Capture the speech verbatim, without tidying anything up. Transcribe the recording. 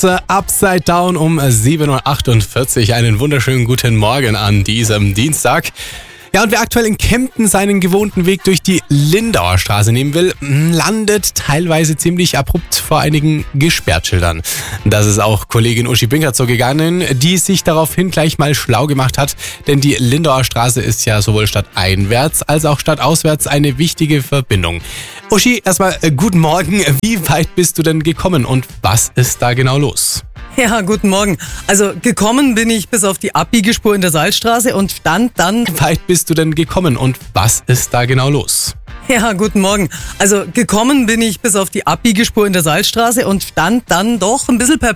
Upside Down um sieben Uhr achtundvierzig. Einen wunderschönen guten Morgen an diesem Dienstag. Ja, und wer aktuell in Kempten seinen gewohnten Weg durch die Lindauer Straße nehmen will, landet teilweise ziemlich abrupt vor einigen Gesperrtschildern. Das ist auch Kollegin Uschi Binkert so gegangen, die sich daraufhin gleich mal schlau gemacht hat, denn die Lindauer Straße ist ja sowohl stadteinwärts als auch stadtauswärts eine wichtige Verbindung. Uschi, erstmal äh, guten Morgen. Wie weit bist du denn gekommen und was ist da genau los? Ja, guten Morgen. Also gekommen bin ich bis auf die Abbiegespur in der Salzstraße und stand dann... Wie weit bist du denn gekommen und was ist da genau los? Ja, guten Morgen. Also gekommen bin ich bis auf die Abbiegespur in der Salzstraße und stand dann doch ein bisschen perplex.